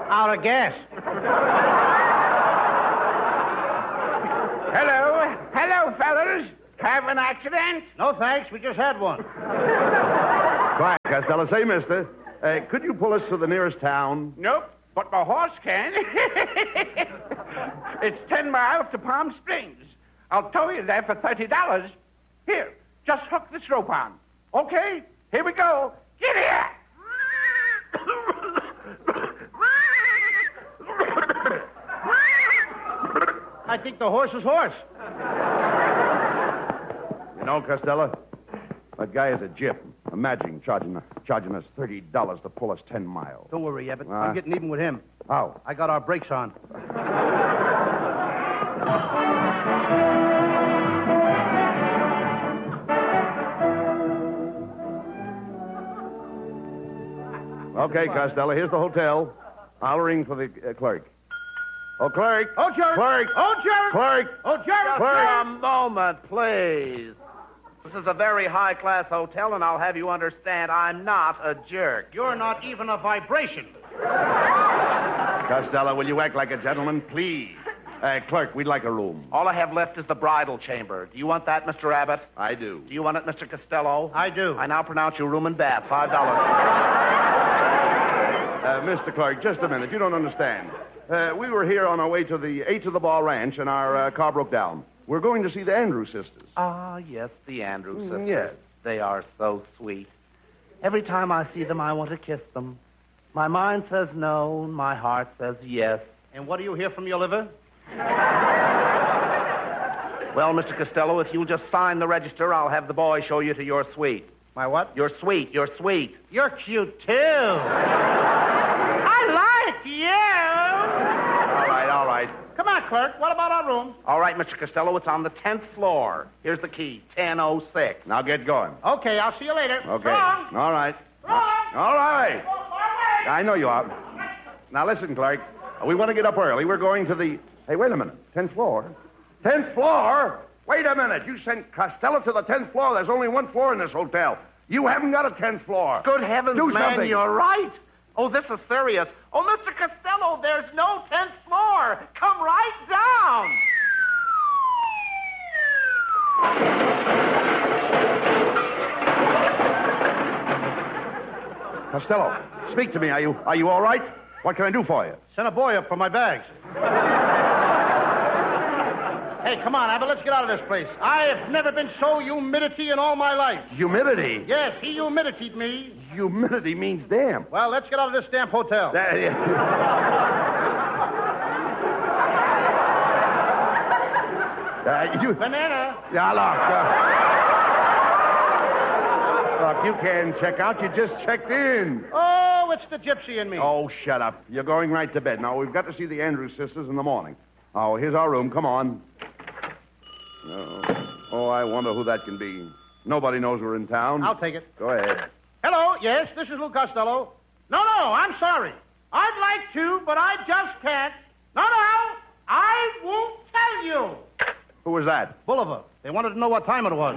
Out of gas. Hello, fellas. Have an accident? No, thanks. We just had one. Quiet, Costello. Say, mister, could you pull us to the nearest town? Nope, but my horse can. It's 10 miles to Palm Springs. I'll tow you there for $30. Here, just hook this rope on. Okay, here we go. Get here! I think the horse is hoarse. You know, Costello, that guy is a gyp. Imagine charging us $30 to pull us 10 miles. Don't worry, Abbott. I'm getting even with him. How? I got our brakes on. Okay, Costello, here's the hotel. I'll ring for the clerk. Oh, clerk! Oh, Jerry! Clerk! Oh, Jerry! Clerk! Oh, Jerry! Clerk! A moment, please. This is a very high-class hotel, and I'll have you understand I'm not a jerk. You're not even a vibration. Costello, will you act like a gentleman, please? Clerk, we'd like a room. All I have left is the bridal chamber. Do you want that, Mr. Abbott? I do. Do you want it, Mr. Costello? I do. I now pronounce you room and bath, $5. Mr. Clerk, just a minute. You don't understand. We were here on our way to the Eight to the Bar Ranch, and our car broke down. We're going to see the Andrews sisters. Ah, yes, the Andrews sisters. Yes. They are so sweet. Every time I see them, I want to kiss them. My mind says no, my heart says yes. And what do you hear from your liver? Well, Mr. Costello, if you'll just sign the register, I'll have the boy show you to your suite. My what? Your suite, your suite. You're cute, too. I like you. All right. Come on, clerk. What about our room? All right, Mr. Costello, it's on the 10th floor. Here's the key, 1006. Now get going. Okay, I'll see you later. Okay. Wrong. All right. Wrong. All right. I know you are. Now listen, clerk. We want to get up early. We're going to the... Hey, wait a minute. 10th floor? 10th floor? Wait a minute. You sent Costello to the 10th floor. There's only one floor in this hotel. You haven't got a 10th floor. Good heavens, Do man, something. you're right. Oh, this is serious. Oh, Mr. Costello, there's no 10th floor. Come right down. Costello, speak to me. Are you all right? What can I do for you? Send a boy up for my bags. Hey, come on, Abbott. Let's get out of this place. I have never been so humidity in all my life. Humidity? Yes, he humiditied me. Humidity means damp. Well, let's get out of this damp hotel. Banana. Yeah, look, you can't check out. You just checked in. Oh, it's the gypsy in me. Oh, shut up. You're going right to bed. Now, we've got to see the Andrews sisters in the morning. Oh, here's our room. Come on. Oh, I wonder who that can be. Nobody knows we're in town. I'll take it. Go ahead. Hello, yes, this is Lou Costello. No, I'm sorry. I'd like to, but I just can't. No, I won't tell you. Who was that? Bolivar. They wanted to know what time it was.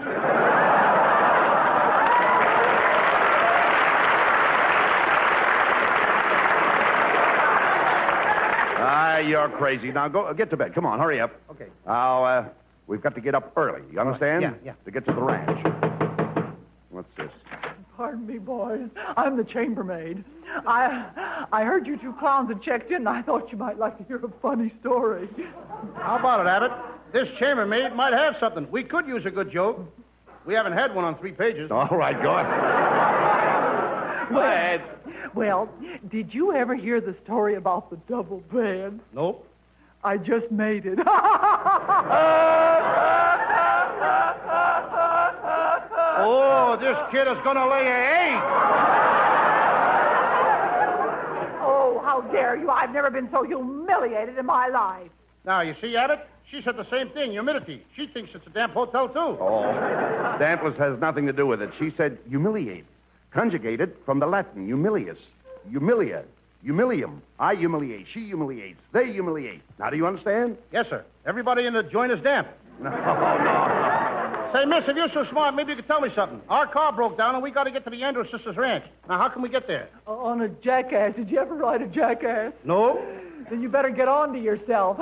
You're crazy. Now, go get to bed. Come on, hurry up. Okay. Now, we've got to get up early. You understand? Yeah. To get to the ranch. What's this? Pardon me, boys. I'm the chambermaid. I heard you two clowns had checked in, and I thought you might like to hear a funny story. How about it, Abbott? This chambermaid might have something. We could use a good joke. We haven't had one on 3 pages. All right, go ahead. Well, did you ever hear the story about the double bed? Nope. I just made it. Oh, this kid is going to lay an egg. Oh, how dare you. I've never been so humiliated in my life. Now, you see, Abbott? She said the same thing, humidity. She thinks it's a damp hotel, too. Oh, dampness has nothing to do with it. She said humiliate. Conjugated from the Latin, humilius. Humilia. Humilium. I humiliate. She humiliates. They humiliate. Now, do you understand? Yes, sir. Everybody in the joint is damp. No. Say, miss, if you're so smart, maybe you could tell me something. Our car broke down, and we got to get to the Andrews Sisters Ranch. Now, how can we get there? On a jackass. Did you ever ride a jackass? No. Then you better get on to yourself.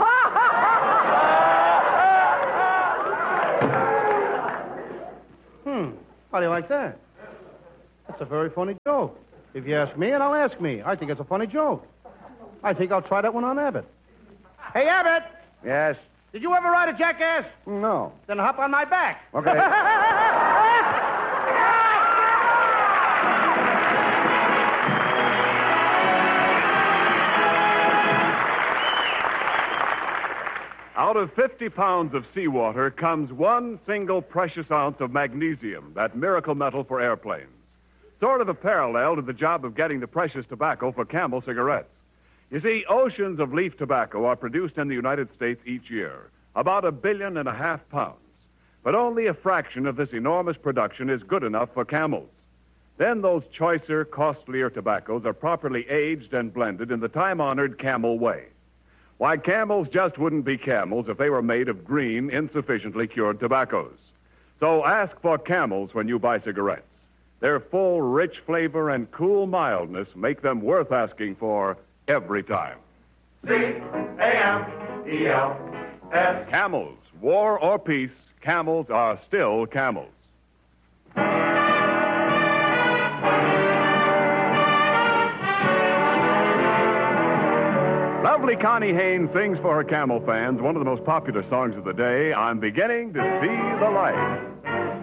How do you like that? That's a very funny joke. If you ask me, and I'll ask me. I think it's a funny joke. I think I'll try that one on Abbott. Hey, Abbott! Yes? Did you ever ride a jackass? No. Then hop on my back. Okay. Out of 50 pounds of seawater comes one single precious ounce of magnesium, that miracle metal for airplanes. Sort of a parallel to the job of getting the precious tobacco for Camel cigarettes. You see, oceans of leaf tobacco are produced in the United States each year, about 1.5 billion pounds. But only a fraction of this enormous production is good enough for Camels. Then those choicer, costlier tobaccos are properly aged and blended in the time-honored Camel way. Why, Camels just wouldn't be Camels if they were made of green, insufficiently cured tobaccos. So ask for Camels when you buy cigarettes. Their full, rich flavor and cool mildness make them worth asking for every time. C-A-M-E-L-S. Camels, war or peace, Camels are still Camels. Lovely Connie Haynes sings for her Camel fans one of the most popular songs of the day, I'm Beginning to See the Light.